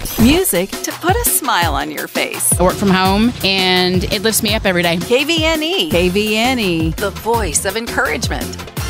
Music to put a smile on your face. I work from home, and it lifts me up every day. KVNE. KVNE. The voice of encouragement.